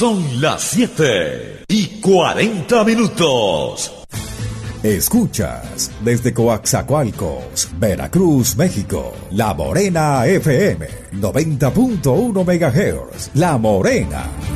Son las 7:40. Escuchas desde Coaxacualcos, Veracruz, México, La Morena FM, 90.1 MHz. La Morena.